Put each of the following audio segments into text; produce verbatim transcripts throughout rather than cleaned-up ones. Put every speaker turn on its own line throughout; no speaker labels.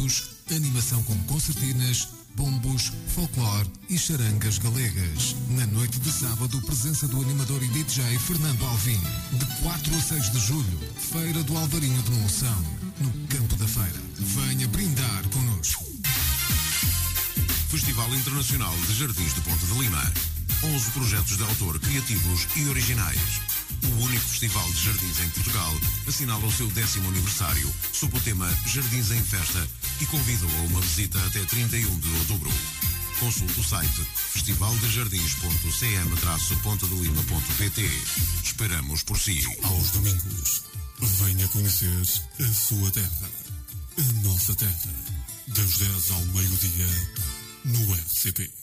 eventos, animação com concertinas, bombos, folclore e charangas galegas. Na noite de sábado, presença do animador e D J Fernando Alvim. De quatro a seis de julho, Feira do Alvarinho de Monção, no Campo da Feira. Venha brindar connosco.
Festival Internacional de Jardins de Ponte de Lima. onze projetos de autor criativos e originais. O único festival de jardins em Portugal assinala o seu décimo aniversário sob o tema Jardins em Festa e convida-o a uma visita até trinta e um de outubro. Consulte o site festival de jardins ponto c m traço ponta de lima ponto p t. Esperamos por si.
Aos domingos, venha conhecer a sua terra, a nossa terra, das dez ao meio-dia, no R C P.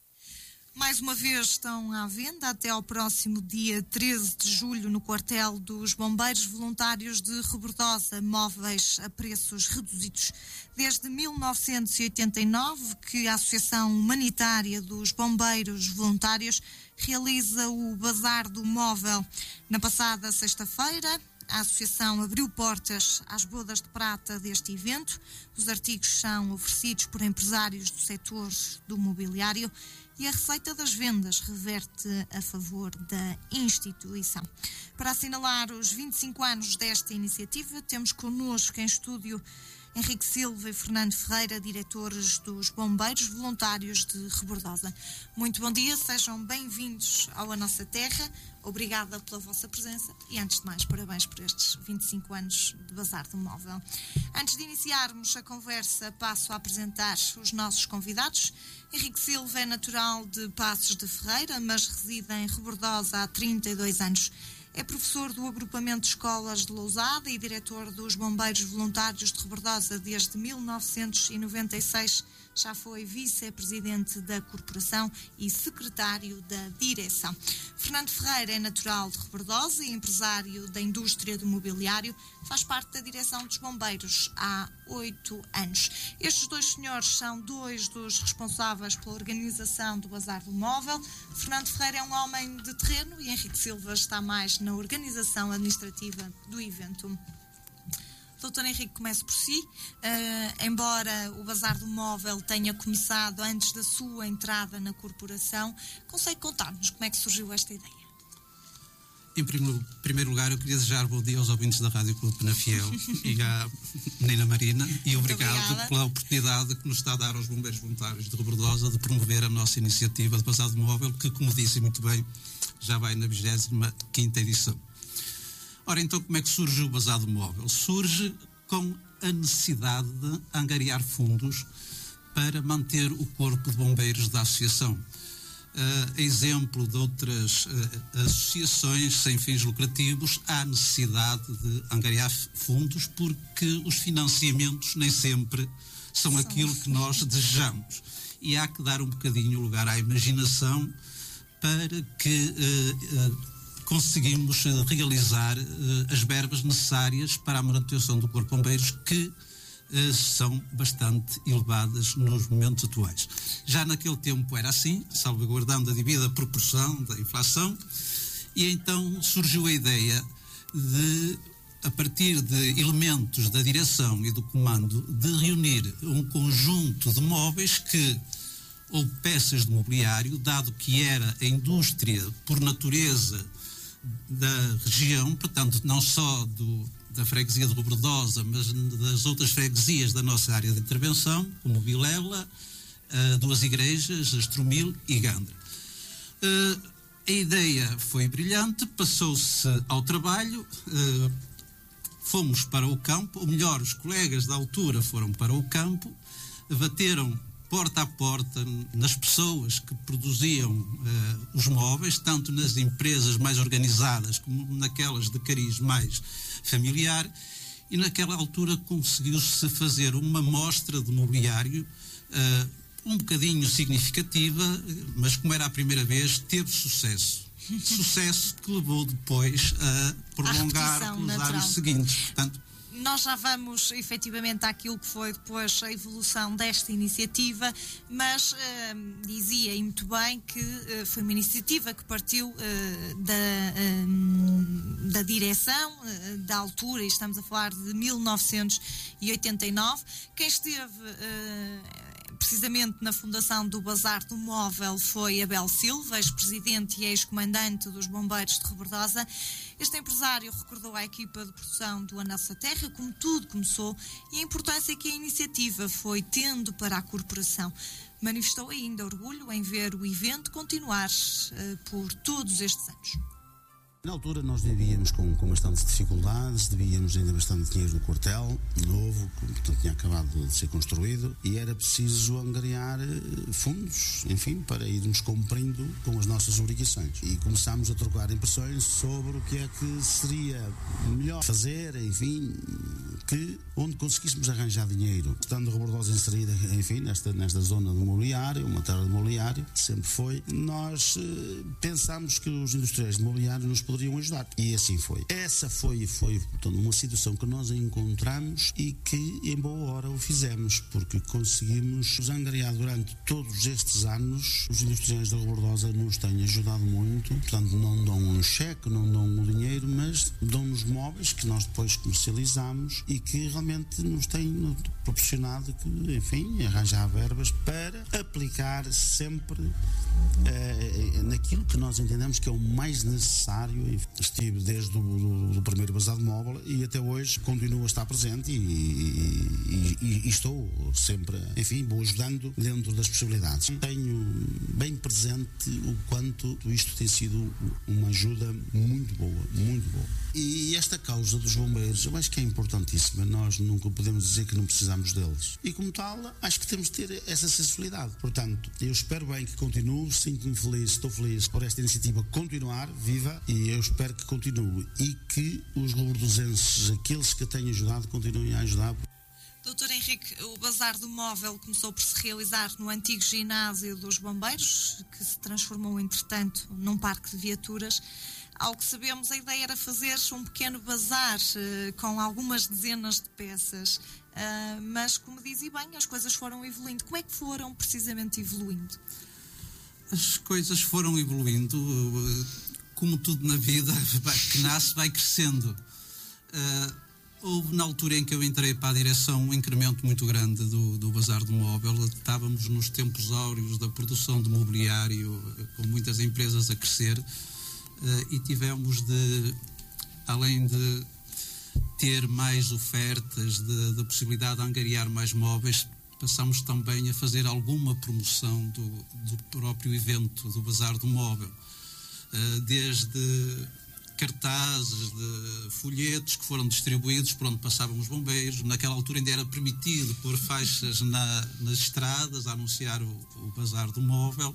Mais uma vez estão à venda até ao próximo dia treze de julho no quartel dos Bombeiros Voluntários de Rebordosa, móveis a preços reduzidos. Desde mil novecentos e oitenta e nove que a Associação Humanitária dos Bombeiros Voluntários realiza o Bazar do Móvel. Na passada sexta-feira, a Associação abriu portas às bodas de prata deste evento. Os artigos são oferecidos por empresários do setor do mobiliário e a receita das vendas reverte a favor da instituição. Para assinalar os vinte e cinco anos desta iniciativa, temos connosco em estúdio Henrique Silva e Fernando Ferreira, diretores dos Bombeiros Voluntários de Rebordosa. Muito bom dia, sejam bem-vindos ao A Nossa Terra. Obrigada pela vossa presença e, antes de mais, parabéns por estes vinte e cinco anos de Bazar do Móvel. Antes de iniciarmos a conversa, passo a apresentar os nossos convidados. Henrique Silva é natural de Passos de Ferreira, mas reside em Rebordosa há trinta e dois anos. É professor do agrupamento de escolas de Lousada e diretor dos Bombeiros Voluntários de Rebordosa desde mil novecentos e noventa e seis. Já foi vice-presidente da corporação e secretário da direção. Fernando Ferreira é natural de Rebordosa e empresário da indústria do mobiliário. Faz parte da direção dos bombeiros há oito anos. Estes dois senhores são dois dos responsáveis pela organização do Bazar do Móvel. Fernando Ferreira é um homem de terreno e Henrique Silva está mais na organização administrativa do evento. doutor Henrique, começo por si. Uh, embora o Bazar do Móvel tenha começado antes da sua entrada na corporação, consegue contar-nos como é que surgiu esta ideia?
Em primeiro, primeiro lugar, eu queria desejar bom dia aos ouvintes da Rádio Clube Penafiel e à menina Marina, e obrigado pela oportunidade que nos está a dar aos Bombeiros Voluntários de Rebordosa de promover a nossa iniciativa de Bazar do Móvel, que, como disse muito bem, já vai na vigésima quinta edição. Ora, então, como é que surge o Bazar do Móvel? Surge com a necessidade de angariar fundos para manter o corpo de bombeiros da associação. Uh, a exemplo de outras uh, associações sem fins lucrativos, há necessidade de angariar fundos porque os financiamentos nem sempre são aquilo que nós desejamos. E há que dar um bocadinho lugar à imaginação para que uh, uh, conseguimos realizar uh, as verbas necessárias para a manutenção do Corpo de Bombeiros, que uh, são bastante elevadas nos momentos atuais. Já naquele tempo era assim, salvaguardando a devida proporção da inflação, e então surgiu a ideia de, a partir de elementos da direção e do comando, de reunir um conjunto de móveis que, ou peças de mobiliário, dado que era a indústria por natureza da região, portanto não só do, da freguesia de Rebordosa, mas das outras freguesias da nossa área de intervenção, como Vilela, uh, duas igrejas, Estromil e Gandra. Uh, a ideia foi brilhante, passou-se ao trabalho, uh, fomos para o campo, ou melhor, os colegas da altura foram para o campo, bateram porta a porta nas pessoas que produziam uh, os móveis, tanto nas empresas mais organizadas como naquelas de cariz mais familiar, e naquela altura conseguiu-se fazer uma mostra de mobiliário uh, um bocadinho significativa, mas como era a primeira vez, teve sucesso. Sucesso que levou depois a prolongar pelos anos seguintes. Portanto,
nós já vamos efetivamente àquilo que foi depois a evolução desta iniciativa, mas uh, dizia e muito bem que uh, foi uma iniciativa que partiu uh, da, uh, da direção, uh, da altura, e estamos a falar de mil novecentos e oitenta e nove. Quem esteve uh, precisamente na fundação do Bazar do Móvel foi Abel Silva, ex-presidente e ex-comandante dos Bombeiros de Rebordosa. Este empresário recordou à equipa de produção do A Nossa Terra como tudo começou e a importância que a iniciativa foi tendo para a corporação. Manifestou ainda orgulho em ver o evento continuar uh, por todos estes anos.
Na altura nós vivíamos com, com bastante dificuldades, devíamos ainda bastante dinheiro no quartel, novo, que portanto tinha acabado de ser construído, e era preciso angariar fundos, enfim, para irmos cumprindo com as nossas obrigações. E começámos a trocar impressões sobre o que é que seria melhor fazer, enfim, que onde conseguíssemos arranjar dinheiro. Estando Rebordosa inserida, enfim, nesta, nesta zona do mobiliário, uma terra de mobiliário, sempre foi, nós eh, pensámos que os industriais de mobiliário nos poderiam ajudar. E assim foi. Essa foi, foi portanto, uma situação que nós encontramos e que em boa hora o fizemos, porque conseguimos angariar durante todos estes anos. Os industriais da Rebordosa nos têm ajudado muito, portanto não dão um cheque, não dão o dinheiro, mas dão-nos móveis que nós depois comercializamos e que realmente nos têm proporcionado que, enfim, arranjar verbas para aplicar sempre eh, naquilo que nós entendemos que é o mais necessário. Estive desde o do, do primeiro Bazar de Móvel e até hoje continuo a estar presente e, e, e, e estou sempre, enfim, vou ajudando dentro das possibilidades. Tenho bem presente o quanto isto tem sido uma ajuda muito boa, muito boa. E esta causa dos bombeiros, eu acho que é importantíssima. Nós nunca podemos dizer que não precisamos deles. E como tal, acho que temos de ter essa sensibilidade. Portanto, eu espero bem que continue, sinto-me feliz, estou feliz por esta iniciativa continuar, viva, e eu espero que continue e que os rebordosenses, aqueles que a têm ajudado, continuem a ajudar.
doutor Henrique, o Bazar do Móvel começou por se realizar no antigo ginásio dos bombeiros, que se transformou, entretanto, num parque de viaturas. Ao que sabemos, a ideia era fazer um pequeno bazar uh, com algumas dezenas de peças, uh, mas, como dizia bem, as coisas foram evoluindo. Como é que foram precisamente evoluindo?
As coisas foram evoluindo, uh, como tudo na vida, que nasce, vai crescendo. Uh, houve, na altura em que eu entrei para a direção, um incremento muito grande do, do Bazar do Móvel. Estávamos nos tempos áureos da produção de mobiliário, com muitas empresas a crescer. Uh, e tivemos de, além de ter mais ofertas, de, de possibilidade de angariar mais móveis, passamos também a fazer alguma promoção do, do próprio evento do Bazar do Móvel. Uh, desde cartazes, de folhetos que foram distribuídos por onde passavam os bombeiros. Naquela altura ainda era permitido pôr faixas na, nas estradas a anunciar o, o Bazar do Móvel.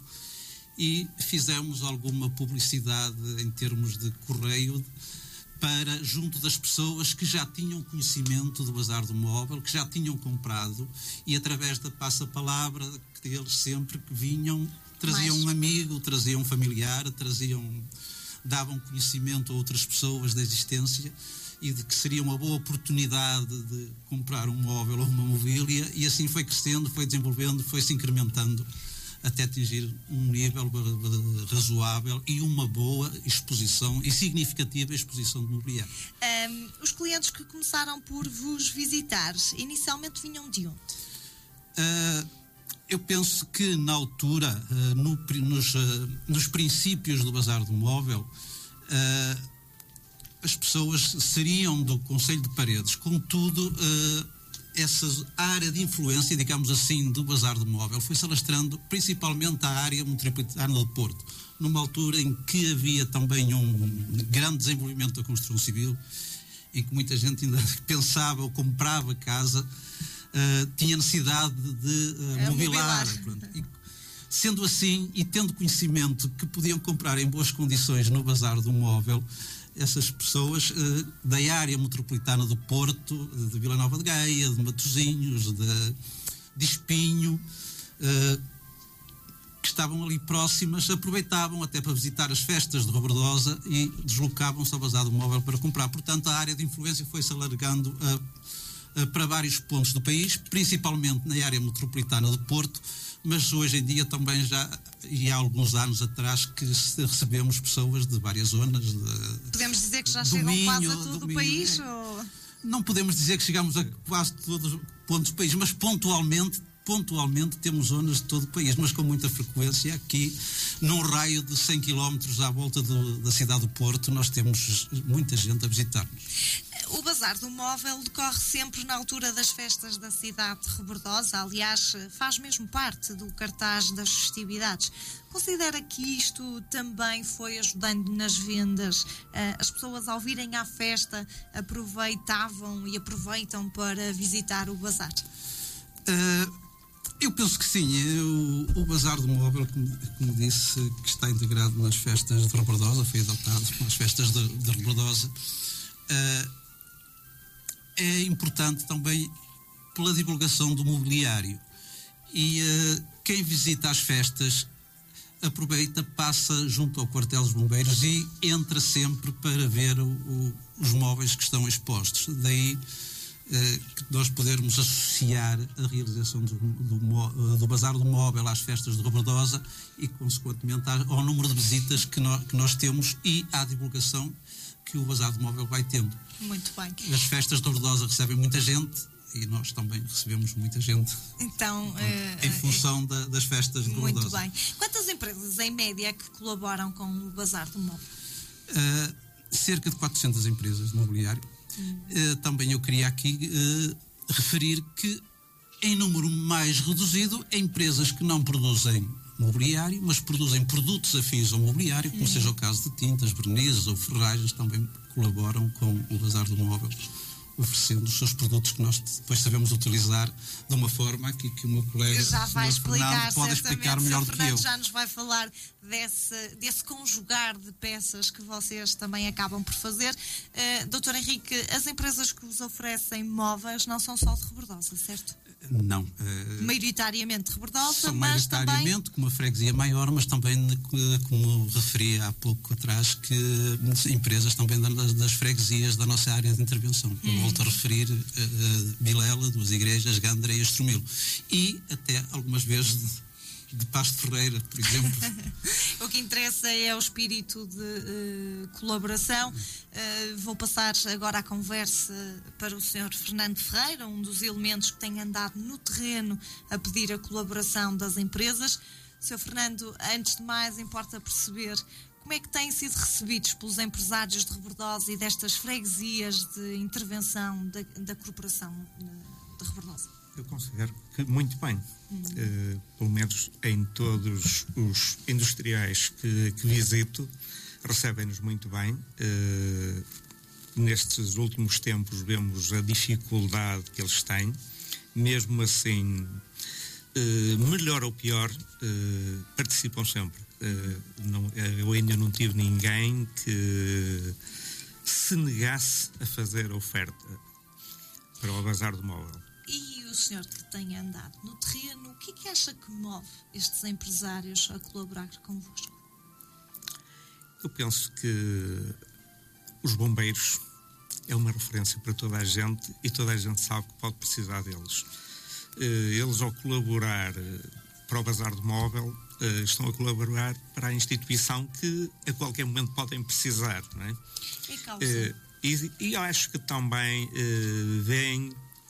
E fizemos alguma publicidade em termos de correio para junto das pessoas que já tinham conhecimento do Bazar do Móvel, que já tinham comprado, e através da passa-palavra que eles sempre que vinham traziam Mais. um amigo, traziam um familiar, traziam, davam conhecimento a outras pessoas da existência e de que seria uma boa oportunidade de comprar um móvel ou uma mobília, e assim foi crescendo, foi desenvolvendo, foi se incrementando até atingir um nível razoável e uma boa exposição e significativa exposição de mobiliário.
Um, os clientes que começaram por vos visitar, inicialmente vinham de onde?
Uh, eu penso que na altura, uh, no, nos, uh, nos princípios do Bazar do Móvel, uh, as pessoas seriam do Concelho de Paredes, contudo, uh, essa área de influência, digamos assim, do Bazar do Móvel foi-se alastrando principalmente à área metropolitana do Porto, numa altura em que havia também um grande desenvolvimento da construção civil, em que muita gente ainda pensava ou comprava casa, uh, tinha necessidade de uh, é mobilar. E, sendo assim, e tendo conhecimento que podiam comprar em boas condições no Bazar do Móvel, essas pessoas uh, da área metropolitana do Porto, de Vila Nova de Gaia, de Matosinhos, de, de Espinho, uh, que estavam ali próximas aproveitavam até para visitar as festas de Rebordosa e deslocavam-se ao Bazar do Móvel para comprar. Portanto, a área de influência foi-se alargando a, a, para vários pontos do país, principalmente na área metropolitana do Porto, mas hoje em dia também já, e há alguns anos atrás, que recebemos pessoas de várias zonas. De,
Podemos dizer que já chegam
Minho,
quase a todo
do
o
Minho,
país?
é.
Ou...
Não podemos dizer que chegamos a quase todos os pontos do país, mas pontualmente Pontualmente temos zonas de todo o país, mas com muita frequência aqui, num raio de cem quilómetros à volta do, da cidade do Porto, nós temos muita gente a visitar-nos.
O Bazar do Móvel decorre sempre na altura das festas da cidade de Rebordosa, aliás, faz mesmo parte do cartaz das festividades. Considera que isto também foi ajudando nas vendas? As pessoas, ao virem à festa, aproveitavam e aproveitam para visitar o Bazar?
Uh... Eu penso que sim. O, o Bazar do Móvel, como, como disse, que está integrado nas festas de Rebordosa, foi adotado nas festas de, de Rebordosa, uh, é importante também pela divulgação do mobiliário. E uh, quem visita as festas aproveita, passa junto ao quartel dos bombeiros e entra sempre para ver o, o, os móveis que estão expostos. Daí que nós podermos associar a realização do, do, do Bazar do Móvel às festas de Rebordosa e, consequentemente, ao número de visitas que nós, que nós temos e à divulgação que o Bazar do Móvel vai tendo.
Muito bem.
As festas de Rebordosa recebem muita gente e nós também recebemos muita gente.
Então,
em função uh, da, das festas de Rebordosa.
Muito bem. Quantas empresas, em média, que colaboram com o Bazar do Móvel?
Uh, cerca de quatrocentas empresas de mobiliário. Uh, também eu queria aqui uh, referir que, em número mais reduzido, empresas que não produzem mobiliário, mas produzem produtos afins ao mobiliário, como uhum. seja o caso de tintas, vernizes ou ferragens, também colaboram com o Bazar do Móvel, oferecendo os seus produtos que nós depois sabemos utilizar de uma forma que, que o meu colega
já vai explicar,
Fernando pode explicar melhor do que eu.
Já nos vai falar desse, desse conjugar de peças que vocês também acabam por fazer. Uh, doutor Henrique, as empresas que vos oferecem móveis não são só de Rebordosa, certo?
Não. Uh,
maioritariamente de Rebordosa,
são
mas
maioritariamente
também...
com uma freguesia maior, mas também, como referi há pouco atrás, que empresas também das, das freguesias da nossa área de intervenção. Hum. Eu volto a referir uh, Vilela, Duas Igrejas, Gândara e Estromilo. E até algumas vezes de, de Pasto Ferreira, por exemplo.
O que interessa é o espírito de uh, colaboração. Uh, vou passar agora a conversa para o senhor Fernando Ferreira, um dos elementos que tem andado no terreno a pedir a colaboração das empresas. senhor Fernando, antes de mais, importa perceber como é que têm sido recebidos pelos empresários de Rebordosa e destas freguesias de intervenção da, da corporação de Rebordosa?
Eu considero que muito bem. Hum. Uh, pelo menos em todos os industriais que, que visito, recebem-nos muito bem. Uh, nestes últimos tempos vemos a dificuldade que eles têm. Mesmo assim, uh, melhor ou pior, uh, participam sempre. Uh, não, eu ainda não tive ninguém que se negasse a fazer a oferta para o Bazar do Móvel.
E o senhor que tem andado no terreno, o que é que acha que move estes empresários a colaborar convosco?
Eu penso que os bombeiros é uma referência para toda a gente e toda a gente sabe que pode precisar deles. Eles, ao colaborar para o Bazar do Móvel, estão a colaborar para a instituição que a qualquer momento podem precisar, não é?
E causa?
E, e eu acho que também vem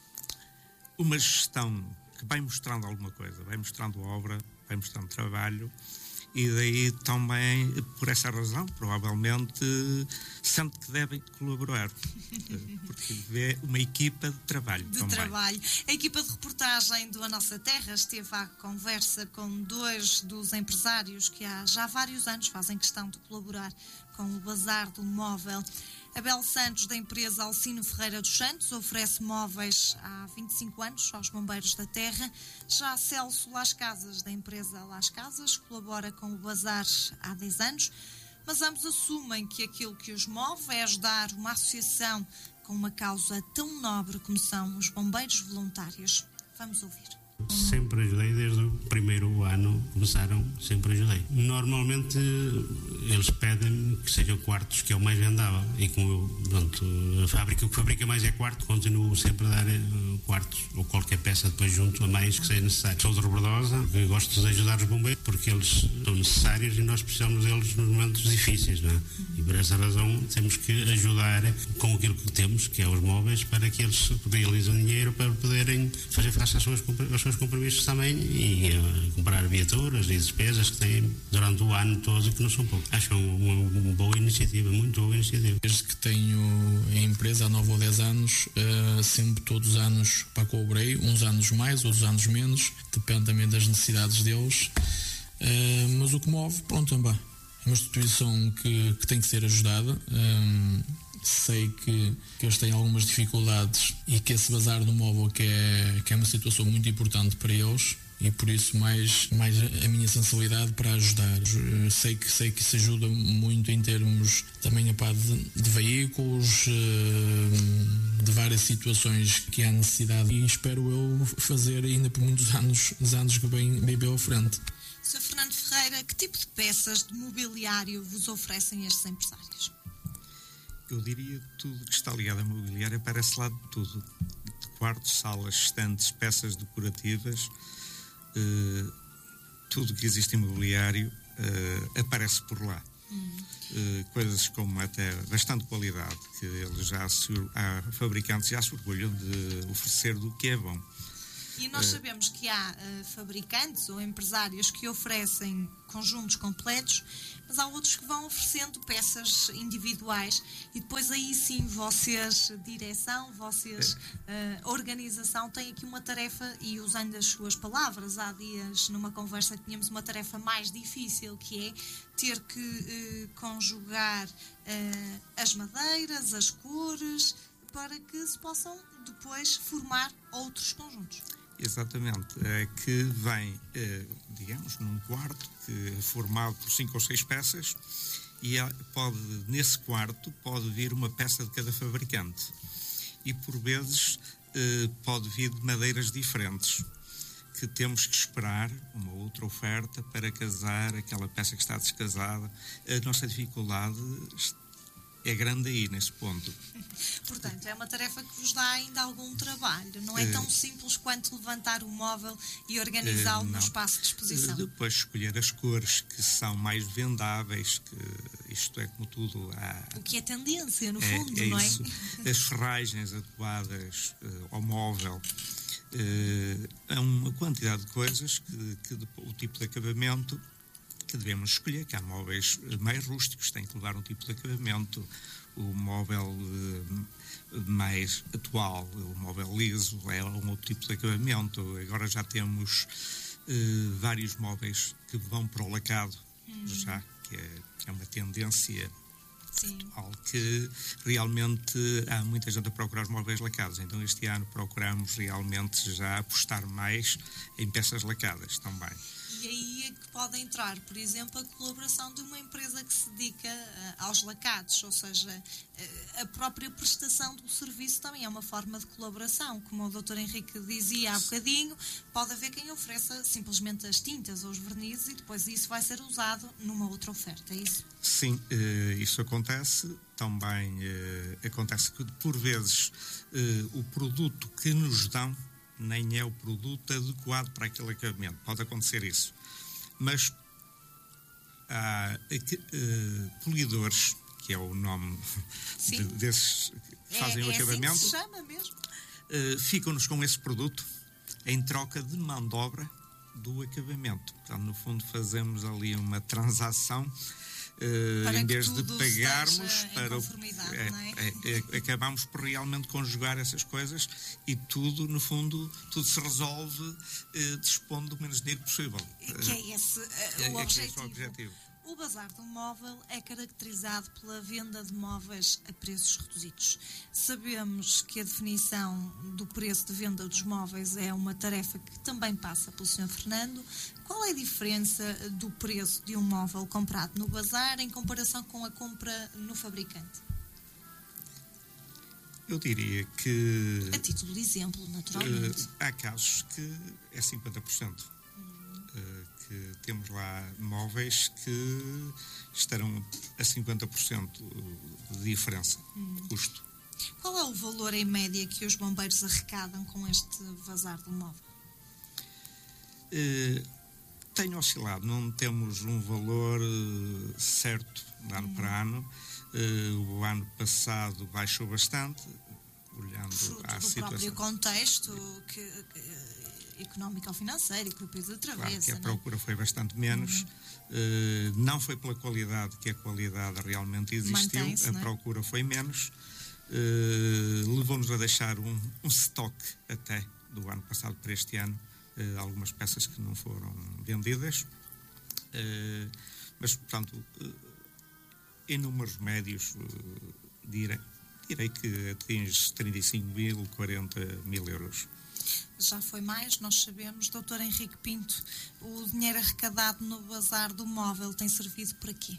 uma gestão que vai mostrando alguma coisa, vai mostrando obra, vai mostrando trabalho, e daí também, por essa razão, provavelmente sente que devem colaborar, porque vê uma equipa de trabalho
de
também.
trabalho. A equipa de reportagem do A Nossa Terra esteve à conversa com dois dos empresários que há já vários anos fazem questão de colaborar com o Bazar do Móvel. Abel Santos, da empresa Alcino Ferreira dos Santos, oferece móveis há vinte e cinco anos aos bombeiros da terra. Já Celso Las Casas, da empresa Las Casas, colabora com o Bazar há dez anos, mas ambos assumem que aquilo que os move é ajudar uma associação com uma causa tão nobre como são os bombeiros voluntários. Vamos ouvir.
Sempre ajudei, desde o primeiro ano começaram, sempre ajudei. Normalmente eles pedem que sejam quartos, que é o mais vendável. E como eu, pronto, a fábrica, o que fabrica mais é quarto, continuo sempre a dar quartos, ou qualquer peça depois junto a mais que seja necessário. Sou de Rebordosa, porque gosto de ajudar os bombeiros, porque eles são necessários e nós precisamos deles nos momentos difíceis, não é? E por essa razão temos que ajudar com aquilo que temos, que é os móveis, para que eles realizem dinheiro para poderem fazer face às suas, aos seus compromissos também e uh, comprar viaturas e despesas que têm durante o ano todo, que não são poucos. Acho uma, uma, uma boa iniciativa, muito boa iniciativa.
Desde que tenho a empresa há nove ou dez anos, uh, sempre todos os anos para cobrei, uns anos mais, outros anos menos, depende também das necessidades deles, uh, mas o que move, pronto, também é uma instituição que, que tem que ser ajudada. Um, sei que, que eles têm algumas dificuldades e que esse bazar do móvel que é, que é uma situação muito importante para eles, e por isso mais, mais a minha sensibilidade para ajudar. Sei que, sei que isso ajuda muito em termos também a de, de veículos, de várias situações que há necessidade, e espero eu fazer ainda por muitos anos, os anos que vêm bem à frente.
senhor Fernando Ferreira, que tipo de peças de mobiliário vos oferecem estes empresários?
Eu diria que tudo que está ligado a mobiliário aparece lá de tudo. De quartos, salas, estantes, peças decorativas, uh, tudo que existe em mobiliário uh, aparece por lá. Uhum. Uh, coisas como até bastante qualidade, que eles já se, há fabricantes já se orgulham de oferecer do que é bom.
E nós sabemos que há uh, fabricantes ou empresários que oferecem conjuntos completos, mas há outros que vão oferecendo peças individuais, e depois aí sim vocês, direção, vocês, uh, organização, têm aqui uma tarefa, e usando as suas palavras, há dias numa conversa tínhamos uma tarefa mais difícil, que é ter que uh, conjugar uh, as madeiras, as cores, para que se possam depois formar outros conjuntos.
Exatamente, é que vem, digamos, num quarto que é formado por cinco ou seis peças, e pode, nesse quarto pode vir uma peça de cada fabricante, e por vezes pode vir de madeiras diferentes, que temos que esperar uma outra oferta para casar aquela peça que está descasada. A nossa dificuldade é grande aí, nesse ponto.
Portanto, é uma tarefa que vos dá ainda algum trabalho. Não é uh, tão simples quanto levantar o móvel e organizá-lo uh, no espaço de exposição. Uh,
depois escolher as cores que são mais vendáveis, que isto é como tudo. Há,
o que é tendência, no
é,
fundo,
é
não
isso.
é?
As ferragens adequadas uh, ao móvel. Uh, há uma quantidade de coisas que, que de, o tipo de acabamento que devemos escolher, que há móveis mais rústicos, têm que levar um tipo de acabamento, o móvel uh, mais atual, o móvel liso, é um outro tipo de acabamento. Agora já temos uh, vários móveis que vão para o lacado, hum. já, que é, que é uma tendência
Sim.
atual, que realmente há muita gente a procurar os móveis lacados. Então este ano procuramos realmente já apostar mais em peças lacadas também.
E aí é que pode entrar, por exemplo, a colaboração de uma empresa que se dedica uh, aos lacados, ou seja, uh, a própria prestação do serviço também é uma forma de colaboração. Como o doutor Henrique dizia há bocadinho, pode haver quem ofereça simplesmente as tintas ou os vernizes, e depois isso vai ser usado numa outra oferta, é isso?
Sim, uh, isso acontece. Também uh, acontece que, por vezes, uh, o produto que nos dão nem é o produto adequado para aquele acabamento. Pode acontecer isso. Mas há uh, polidores, que é o nome de, desses que fazem
é,
o
é
acabamento,
assim que se chama mesmo?
Uh, ficam-nos com esse produto em troca de mão de obra do acabamento. Portanto, no fundo, fazemos ali uma transação. Uh, em vez de pagarmos para o, é,
não é?
É, é, acabamos por realmente conjugar essas coisas, e tudo, no fundo, tudo se resolve uh, dispondo do menos dinheiro possível.
Que é esse uh,
é,
o,
é
objetivo.
esse o objetivo.
O Bazar do Móvel é caracterizado pela venda de móveis a preços reduzidos. Sabemos que a definição do preço de venda dos móveis é uma tarefa que também passa pelo senhor Fernando. Qual é a diferença do preço de um móvel comprado no Bazar em comparação com a compra no fabricante?
Eu diria que...
A título de exemplo, naturalmente.
Uh, há casos que é cinquenta por cento. Hum. Uh, que temos lá móveis que estarão a cinquenta por cento de diferença hum. de custo.
Qual é o valor em média que os bombeiros arrecadam com este bazar do móvel?
Uh, tem oscilado, não temos um valor uh, certo de ano hum. para ano. Uh, o ano passado baixou bastante, olhando
Fruto
à
do
situação.
próprio contexto que, que, económico ou financeiro que o país atravessa.
Claro que a
não?
procura foi bastante menos. Uhum. Uh, não foi pela qualidade, que a qualidade realmente existiu. A
não é?
procura foi menos. Uh, levou-nos a deixar um, um stock até do ano passado para este ano. Uh, algumas peças que não foram vendidas. Uh, mas, portanto... Uh, em números médios, uh, direi, direi que atinge trinta e cinco mil, quarenta mil euros.
Já foi mais, nós sabemos. doutor Henrique Pinto, o dinheiro arrecadado no bazar do móvel tem servido para quê?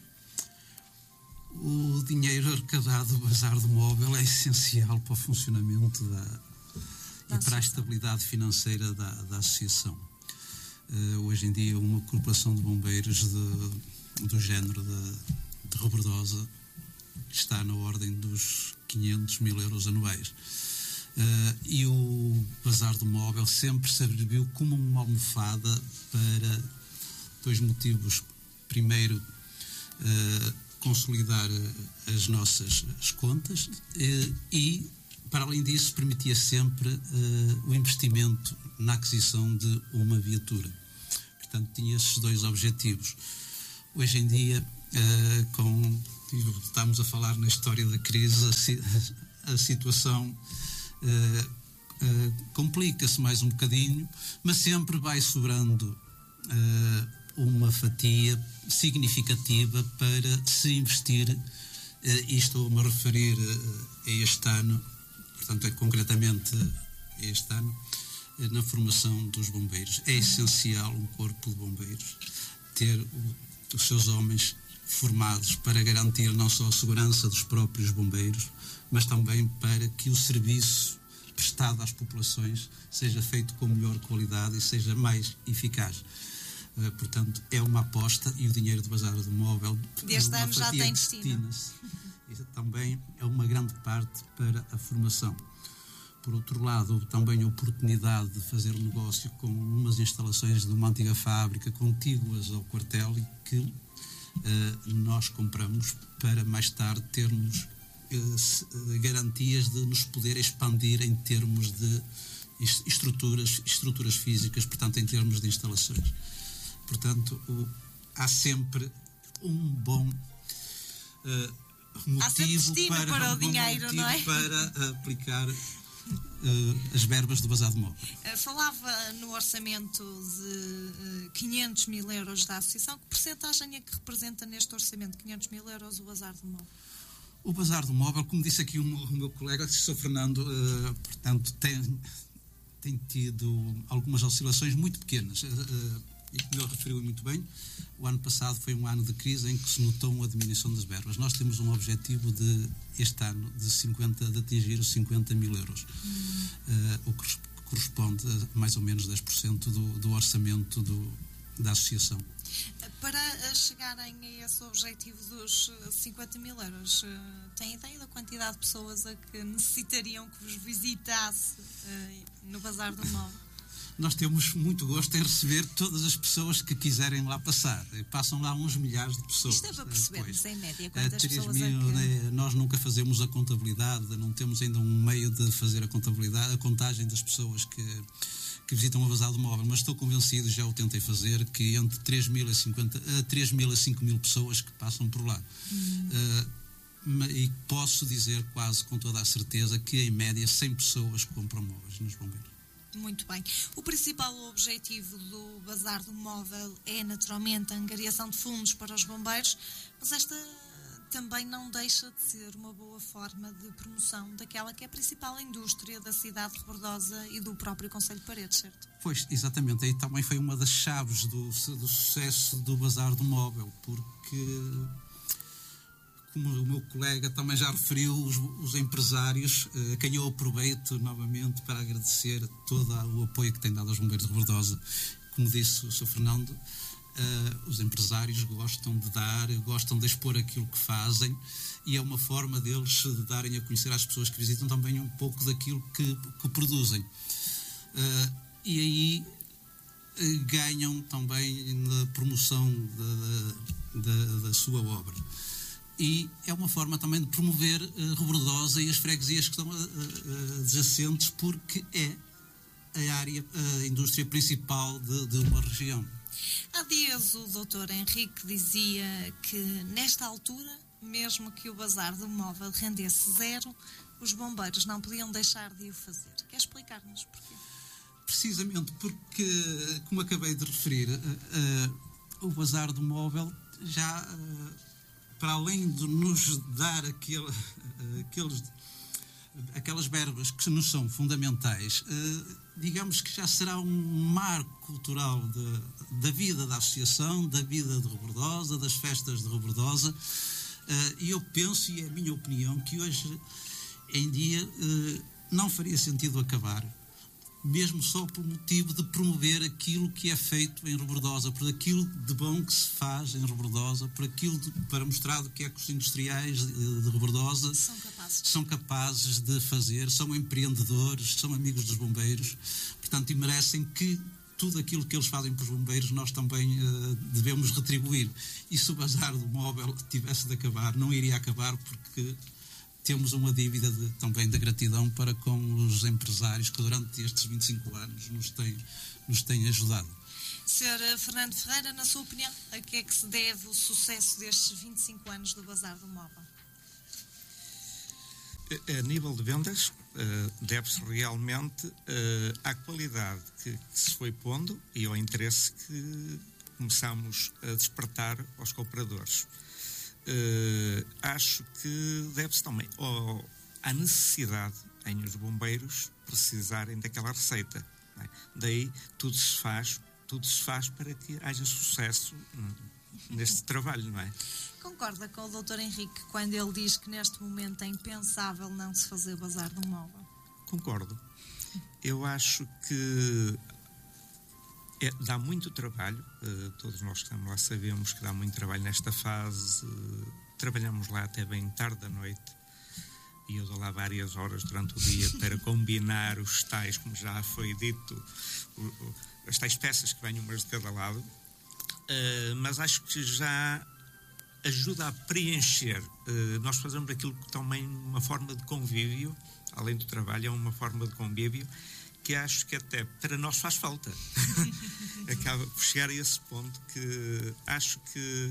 O dinheiro arrecadado no bazar do móvel é essencial para o funcionamento da, da e para a estabilidade financeira da, da associação. Uh, hoje em dia, uma corporação de bombeiros de, do género de de Rebordosa está na ordem dos quinhentos mil euros anuais. Uh, e o bazar do móvel sempre serviu como uma almofada para dois motivos. Primeiro, uh, consolidar as nossas as contas uh, e, para além disso, permitia sempre uh, o investimento na aquisição de uma viatura. Portanto, tinha esses dois objetivos. Hoje em dia, Uh, com, estamos a falar na história da crise, a, a situação uh, uh, complica-se mais um bocadinho, mas sempre vai sobrando uh, uma fatia significativa para se investir, uh, e estou-me a referir uh, a este ano, portanto é concretamente a este ano, uh, na formação dos bombeiros. É essencial um corpo de bombeiros ter o, os seus homens formados para garantir não só a segurança dos próprios bombeiros, mas também para que o serviço prestado às populações seja feito com melhor qualidade e seja mais eficaz. Uh, portanto, é uma aposta, e o dinheiro do bazar do móvel
deste ano já tem destino.
Isso também é uma grande parte para a formação. Por outro lado, houve também a oportunidade de fazer um negócio com umas instalações de uma antiga fábrica contíguas ao quartel e que Uh, nós compramos para mais tarde termos uh, garantias de nos poder expandir em termos de estruturas, estruturas físicas, portanto, em termos de instalações. Portanto, o, há sempre um bom uh, motivo para,
para o
um
dinheiro, não é?
para aplicar Uh, as verbas do bazar do móvel.
Uh, falava no orçamento de uh, quinhentos mil euros da associação. Que percentagem é que representa neste orçamento, quinhentos mil euros, o bazar do móvel?
O bazar do móvel, como disse aqui o meu, o meu colega, o senhor Fernando, uh, portanto, tem, tem tido algumas oscilações muito pequenas. Uh, uh, e como ele referiu muito bem, o ano passado foi um ano de crise em que se notou uma diminuição das verbas. Nós temos um objetivo de, este ano, de, cinquenta, de atingir os cinquenta mil euros, hum. uh, o que corresponde a mais ou menos dez por cento do, do orçamento do, da associação.
Para chegarem a esse objetivo dos cinquenta mil euros, tem ideia da quantidade de pessoas a que necessitariam que vos visitasse uh, no bazar do móvel?
Nós temos muito gosto em receber todas as pessoas que quiserem lá passar. Passam lá uns milhares de pessoas.
Isto é para percebermos, em média, quantas pessoas
mil,
é que...
né, nós nunca fazemos a contabilidade, não temos ainda um meio de fazer a contabilidade, a contagem das pessoas que, que visitam o bazar do móvel, mas estou convencido, já o tentei fazer, que entre três mil a cinco mil pessoas que passam por lá. Hum. Uh, e posso dizer quase com toda a certeza que, em média, cem pessoas compram móveis nos bombeiros.
Muito bem. O principal objetivo do bazar do móvel é, naturalmente, a angariação de fundos para os bombeiros, mas esta também não deixa de ser uma boa forma de promoção daquela que é a principal indústria da cidade de Rebordosa e do próprio concelho de Paredes, certo?
Pois, exatamente. Aí também foi uma das chaves do, do sucesso do bazar do móvel, porque como o meu colega também já referiu, os, os empresários, a quem eu aproveito novamente para agradecer todo o apoio que têm dado aos Bombeiros de Rebordosa. Como disse o senhor Fernando, uh, os empresários gostam de dar, gostam de expor aquilo que fazem, e é uma forma deles de darem a conhecer às pessoas que visitam também um pouco daquilo que, que produzem. Uh, e aí uh, ganham também na promoção da, da, da sua obra. E é uma forma também de promover uh, Rebordosa e as freguesias que estão uh, uh, adjacentes, porque é a área, a indústria principal de, de uma região.
Há dias o doutor Henrique dizia que nesta altura, mesmo que o bazar do móvel rendesse zero, os bombeiros não podiam deixar de o fazer. Quer explicar-nos porquê?
Precisamente porque, como acabei de referir, uh, uh, o bazar do móvel já, uh, para além de nos dar aquele, uh, aqueles, aquelas verbas que nos são fundamentais, uh, digamos que já será um marco cultural de, da vida da associação, da vida de Rebordosa, das festas de Rebordosa, uh, e eu penso, e é a minha opinião, que hoje em dia uh, não faria sentido acabar, mesmo só por motivo de promover aquilo que é feito em Rebordosa, por aquilo de bom que se faz em Rebordosa, por aquilo de, para mostrar do que é que os industriais de, de Rebordosa
são capazes.
são capazes de fazer, são empreendedores, são amigos dos bombeiros, portanto, e merecem que tudo aquilo que eles fazem para os bombeiros nós também uh, devemos retribuir. E se o bazar do móvel tivesse de acabar, não iria acabar, porque temos uma dívida de, também de gratidão para com os empresários que durante estes vinte e cinco anos nos têm, nos têm ajudado.
senhor Fernando Ferreira, na sua opinião, a que é que se deve o sucesso destes vinte e cinco anos do Bazar do Móvel?
A nível de vendas, deve-se realmente à qualidade que, que se foi pondo e ao interesse que começamos a despertar aos cooperadores. Uh, acho que deve-se também oh, à necessidade em os bombeiros precisarem daquela receita. Não é? Daí tudo se faz, tudo se faz para que haja sucesso neste trabalho, não é?
Concorda com o doutor Henrique quando ele diz que neste momento é impensável não se fazer bazar do móvel?
Concordo. Eu acho que É, dá muito trabalho, uh, todos nós que estamos lá sabemos que dá muito trabalho nesta fase, uh, trabalhamos lá até bem tarde da noite e eu dou lá várias horas durante o dia para combinar os tais, como já foi dito, o, o, as tais peças que vêm umas de cada lado, uh, mas acho que já ajuda a preencher. Uh, nós fazemos aquilo que também uma forma de convívio, além do trabalho, é uma forma de convívio que acho que até para nós faz falta. Acaba por chegar a esse ponto que acho que,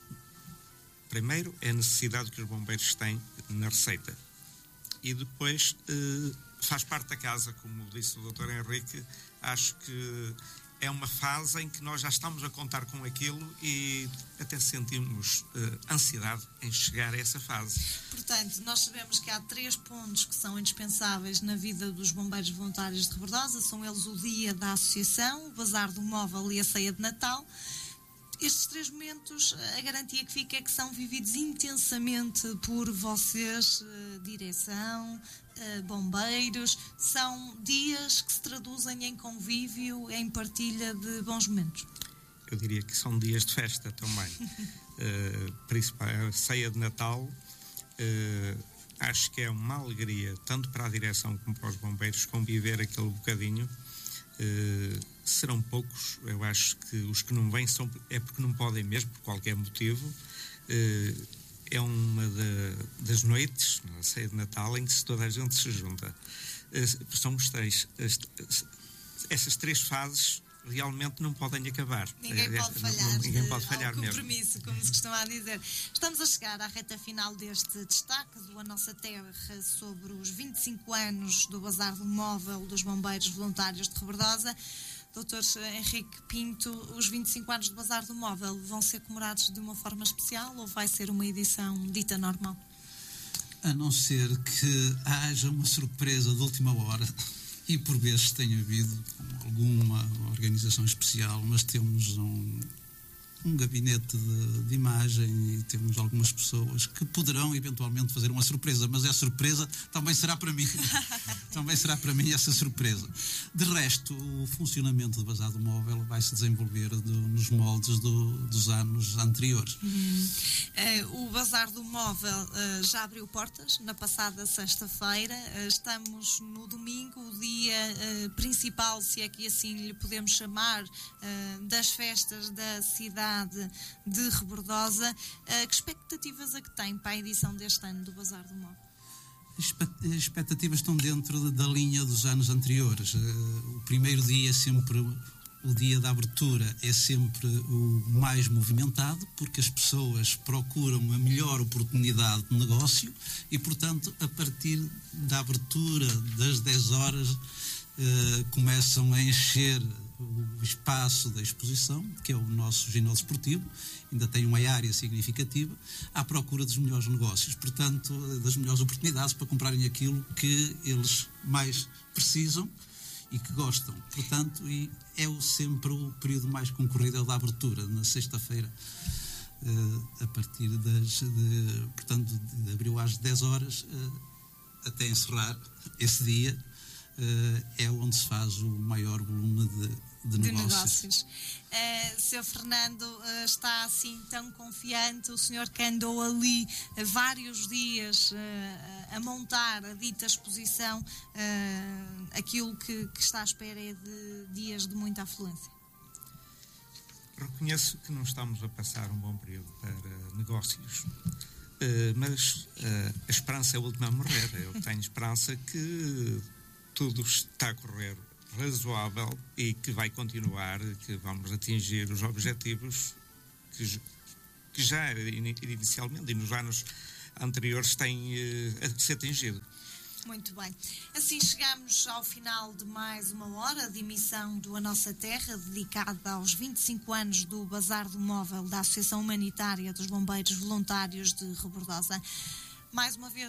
primeiro, é a necessidade que os bombeiros têm na receita. E depois, eh, faz parte da casa, como disse o doutor Henrique, acho que é uma fase em que nós já estamos a contar com aquilo e até sentimos uh, ansiedade em chegar a essa fase.
Portanto, nós sabemos que há três pontos que são indispensáveis na vida dos bombeiros voluntários de Rebordosa. São eles o dia da associação, o bazar do móvel e a ceia de Natal. Estes três momentos, a garantia que fica é que são vividos intensamente por vocês, direção, bombeiros. São dias que se traduzem em convívio, em partilha de bons momentos.
Eu diria que são dias de festa também. uh, principal, a ceia de Natal, uh, acho que é uma alegria, tanto para a direção como para os bombeiros, conviver aquele bocadinho. Uh, serão poucos, eu acho que os que não vêm são, é porque não podem mesmo, por qualquer motivo. Uh, é uma de, das noites, na ceia de Natal, em que toda a gente se junta. Uh, são os três. As, essas três fases realmente não podem acabar.
Ninguém pode falhar.
Não, ninguém pode falhar
mesmo. Compromisso,
mesmo.
como se costuma dizer. Estamos a chegar à reta final deste destaque do A Nossa Terra sobre os vinte e cinco anos do Bazar do Móvel dos Bombeiros Voluntários de Rebordosa. doutor Henrique Pinto, os vinte e cinco anos do Bazar do Móvel vão ser comemorados de uma forma especial ou vai ser uma edição dita normal?
A não ser que haja uma surpresa de última hora. E por vezes tem havido alguma organização especial, mas temos um, um gabinete de, de imagem e temos algumas pessoas que poderão eventualmente fazer uma surpresa, mas essa surpresa também será para mim. Também será para mim essa surpresa. De resto, o funcionamento do Bazar do Móvel vai se desenvolver do, nos moldes do, dos anos anteriores.
Uhum. Uh, o Bazar do Móvel uh, já abriu portas na passada sexta-feira. Uh, estamos no domingo, o dia uh, principal, se é que assim lhe podemos chamar, uh, das festas da cidade de Rebordosa. Uh, que expectativas é que tem para a edição deste ano do Bazar do Móvel?
As expectativas estão dentro da linha dos anos anteriores. Uh, o primeiro dia é sempre o dia da abertura, é sempre o mais movimentado, porque as pessoas procuram a melhor oportunidade de negócio e, portanto, a partir da abertura das dez horas uh, começam a encher o espaço da exposição, que é o nosso ginásio esportivo, ainda tem uma área significativa, à procura dos melhores negócios, portanto, das melhores oportunidades para comprarem aquilo que eles mais precisam e que gostam. Portanto, e é o, sempre o período mais concorrido, é o da abertura, na sexta-feira, a partir das, de, portanto, de abril às dez horas, até encerrar esse dia, é onde se faz o maior volume de De negócios.
De negócios. Uh, Senhor Fernando, uh, está assim tão confiante, o senhor que andou ali uh, vários dias uh, a montar a dita exposição, uh, aquilo que, que está à espera é de dias de muita afluência?
Reconheço que não estamos a passar um bom período para negócios, uh, mas uh, a esperança é a última a morrer. Eu tenho esperança que tudo está a correr razoável e que vai continuar, que vamos atingir os objetivos que, que já inicialmente e nos anos anteriores têm uh, a ser atingido.
Muito bem. Assim chegamos ao final de mais uma hora de emissão do A Nossa Terra, dedicada aos vinte e cinco anos do Bazar do Móvel da Associação Humanitária dos Bombeiros Voluntários de Rebordosa. Mais uma vez